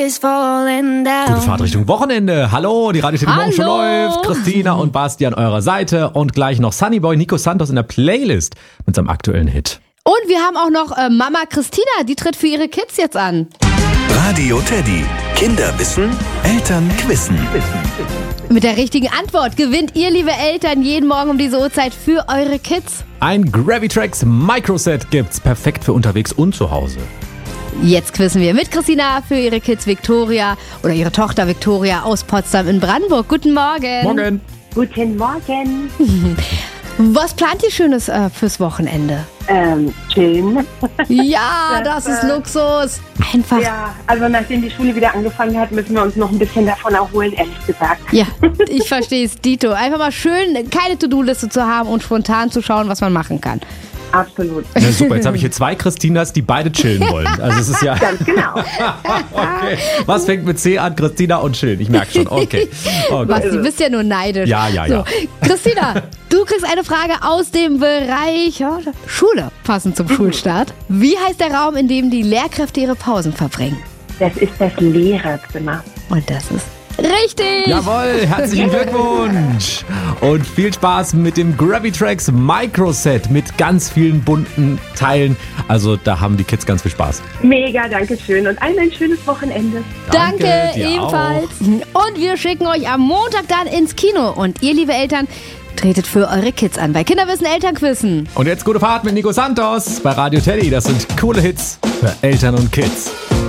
Gute Fahrt Richtung Wochenende. Hallo, die Radio Teddy Morgen schon läuft. Christina und Basti an eurer Seite und gleich noch Sunnyboy Nico Santos in der Playlist mit seinem aktuellen Hit. Und wir haben auch noch Mama Christina, die tritt für ihre Kids jetzt an. Radio Teddy. Kinder wissen, Eltern quissen. Mit der richtigen Antwort gewinnt ihr, liebe Eltern, jeden Morgen um diese Uhrzeit für eure Kids. Ein Gravitrax Microset gibt's, perfekt für unterwegs und zu Hause. Jetzt quizzen wir mit Christina für ihre Kids Victoria oder ihre Tochter Victoria aus Potsdam in Brandenburg. Guten Morgen. Morgen. Guten Morgen. Was plant ihr Schönes fürs Wochenende? Schön. Ja, das ist Luxus. Einfach. Ja, also nachdem die Schule wieder angefangen hat, müssen wir uns noch ein bisschen davon erholen, ehrlich gesagt. Ja, ich verstehe es, Dito. Einfach mal schön, keine To-Do-Liste zu haben und spontan zu schauen, was man machen kann. Absolut. Ja, super, jetzt habe ich hier zwei Christinas, die beide chillen wollen. Also es ist ja... Ganz genau. Okay. Was fängt mit C an? Christina und chillen. Ich merke schon. Okay. Was, du bist ja nur neidisch. Ja. So, Christina, du kriegst eine Frage aus dem Bereich Schule, passend zum Schulstart. Wie heißt der Raum, in dem die Lehrkräfte ihre Pausen verbringen? Das ist das Lehrerzimmer. Und das ist richtig. Jawohl, herzlichen Glückwunsch. Und viel Spaß mit dem Gravitrax Microset mit ganz vielen bunten Teilen. Also da haben die Kids ganz viel Spaß. Mega, danke schön und allen ein schönes Wochenende. Danke dir ebenfalls. Und wir schicken euch am Montag dann ins Kino. Und ihr, liebe Eltern, tretet für eure Kids an bei Kinderwissen Elternquissen. Und jetzt gute Fahrt mit Nico Santos bei Radio Teddy. Das sind coole Hits für Eltern und Kids.